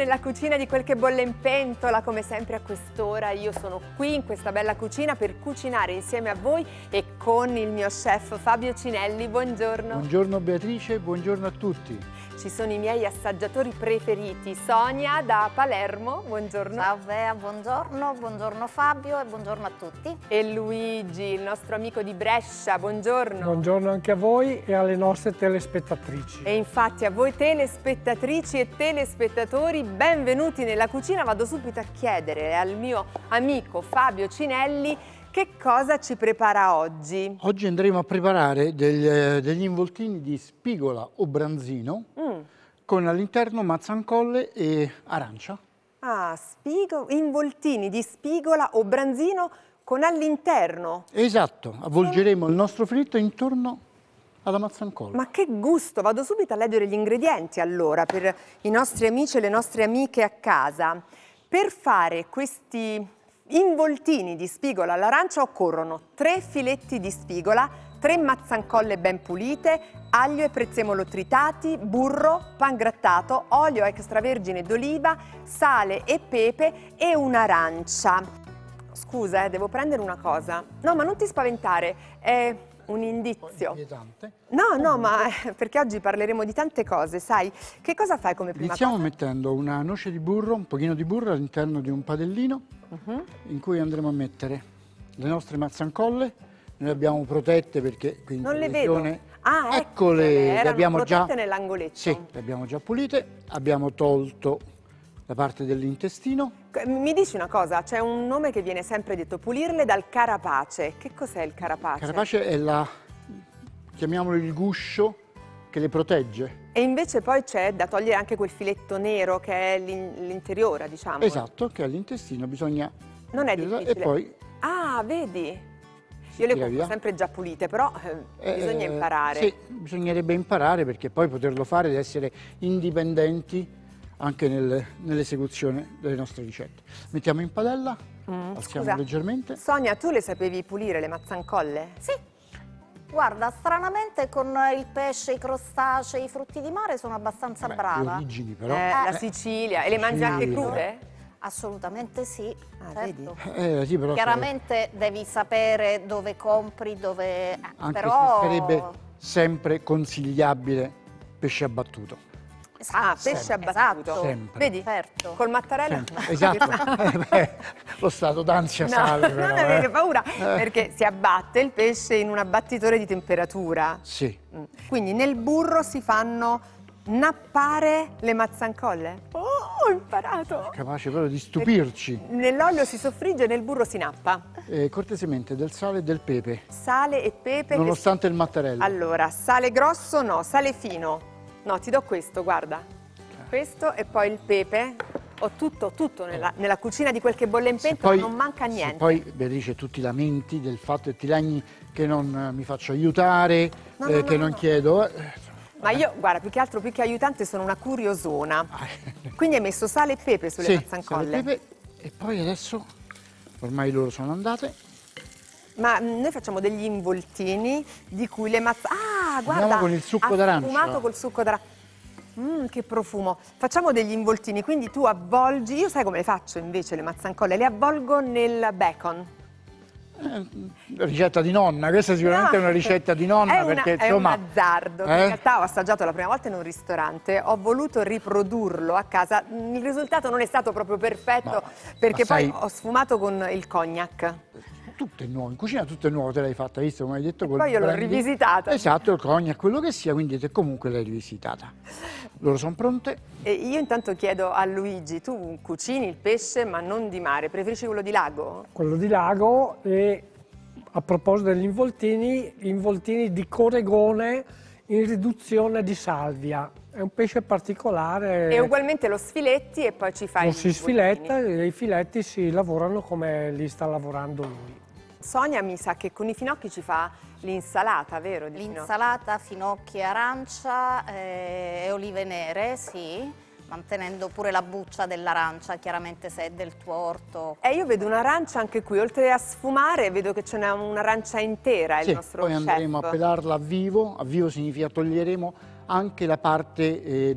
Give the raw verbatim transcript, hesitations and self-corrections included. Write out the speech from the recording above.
nella cucina di Quel che bolle in pentola. Come sempre a quest'ora io sono qui in questa bella cucina per cucinare insieme a voi e con il mio chef Fabio Cinelli. Buongiorno. Buongiorno Beatrice, buongiorno a tutti. Ci sono i miei assaggiatori preferiti. Sonia da Palermo, buongiorno. Ciao Bea, buongiorno, buongiorno Fabio e buongiorno a tutti. E Luigi, il nostro amico di Brescia, buongiorno. Buongiorno anche a voi e alle nostre telespettatrici. E infatti a voi telespettatrici e telespettatori, benvenuti nella cucina. Vado subito a chiedere al mio amico Fabio Cinelli che cosa ci prepara oggi. Oggi andremo a preparare degli, degli involtini di spigola o branzino mm. con all'interno mazzancolle e arancia. Ah, spigo, involtini di spigola o branzino con all'interno. Esatto, avvolgeremo il nostro fritto intorno alla mazzancolla. Ma che gusto! Vado subito a leggere gli ingredienti allora per i nostri amici e le nostre amiche a casa. Per fare questi involtini di spigola all'arancia occorrono tre filetti di spigola, tre mazzancolle ben pulite, aglio e prezzemolo tritati, burro, pangrattato, olio extravergine d'oliva, sale e pepe e un'arancia. Scusa, eh, devo prendere una cosa. No, ma non ti spaventare, è un indizio. No, no, ma perché oggi parleremo di tante cose, sai? Che cosa fai come prima Iniziamo cosa? mettendo una noce di burro, un pochino di burro all'interno di un padellino uh-huh. in cui andremo a mettere le nostre mazzancolle. Noi le abbiamo protette perché quindi non le lesione... vedo. Ah, eccole, le abbiamo già nell'angoletto. Sì, le abbiamo già pulite, abbiamo tolto la parte dell'intestino. Mi dici una cosa, c'è un nome che viene sempre detto, pulirle dal carapace. Che cos'è il carapace? Il carapace è la, chiamiamolo il guscio, che le protegge. E invece poi c'è da togliere anche quel filetto nero che è l'interiore, diciamo. Esatto, che all'intestino bisogna... Non è difficile. E poi... Ah, vedi? Io le compro sempre già pulite, però eh, eh, bisogna imparare. Sì, bisognerebbe imparare perché poi poterlo fare ed essere indipendenti anche nel, nell'esecuzione delle nostre ricette. Mettiamo in padella, mm, alziamo scusa, leggermente. Sonia, tu le sapevi pulire le mazzancolle? Sì. Guarda, stranamente con il pesce, i crostacei, i frutti di mare sono abbastanza Beh, brava. Le origini però. Eh, eh. La Sicilia. E le mangi anche crude? Assolutamente sì, ah, certo. Eh, sì, però chiaramente sai... devi sapere dove compri, dove... Eh, anche però... se sarebbe sempre consigliabile pesce abbattuto. Ah, pesce sempre. abbattuto. Esatto. Sempre. Vedi? Certo. Col mattarello? Sempre. Esatto. eh, beh, lo stato d'ansia no, sale. Però, non avete eh. paura, perché si abbatte il pesce in un abbattitore di temperatura. Sì. Quindi nel burro si fanno nappare le mazzancolle. Oh, ho imparato! Capace proprio di stupirci. Nell'olio si soffrigge e nel burro si nappa. Eh, cortesemente del sale e del pepe. Sale e pepe. Nonostante che... il mattarello. Allora, sale grosso no, sale fino. No, ti do questo, guarda. Questo e poi il pepe. Ho tutto, tutto nella, nella cucina di Quel che bolle in pentola, poi, non manca niente. Se poi, Beatrice, tu ti lamenti del fatto che ti lagni che non eh, mi faccio aiutare, no, eh, no, che no, non no. chiedo... Eh, Ma io, guarda, più che altro, più che aiutante, sono una curiosona. Quindi hai messo sale e pepe sulle sì, mazzancolle. Sale e pepe, e poi adesso, ormai loro sono andate. Ma noi facciamo degli involtini di cui le mazzancolle... Ah, guarda! Andiamo con il succo d'arancia. Affumato col succo d'arancia. Mmm, che profumo. Facciamo degli involtini, quindi tu avvolgi... Io sai come le faccio invece le mazzancolle? Le avvolgo nel bacon. Eh, ricetta di nonna, questa sicuramente no. è una ricetta di nonna. È, una, perché, è insomma, un azzardo. Eh? In realtà ho assaggiato la prima volta in un ristorante, ho voluto riprodurlo a casa. Il risultato non è stato proprio perfetto ma, perché ma poi sai... ho sfumato con il cognac. Tutto è nuovo, in cucina tutto è nuovo, te l'hai fatta, visto come hai detto? Poi io l'ho rivisitata. Esatto, il cognac, quello che sia, quindi te comunque l'hai rivisitata. Loro sono pronte. E io intanto chiedo a Luigi, tu cucini il pesce ma non di mare, preferisci quello di lago? Quello di lago e a proposito degli involtini, involtini di coregone in riduzione di salvia. È un pesce particolare. E ugualmente lo sfiletti e poi ci fai lo i si sfiletta e i filetti si lavorano come li sta lavorando lui. Sonia mi sa che con i finocchi ci fa l'insalata, vero? L'insalata, finocchi e arancia eh, e olive nere, sì, mantenendo pure la buccia dell'arancia, chiaramente se è del tuo orto. E io vedo un'arancia anche qui, oltre a sfumare vedo che c'è un'arancia intera, sì, il nostro poi chef. andremo a pelarla a vivo, a vivo significa toglieremo anche la parte eh,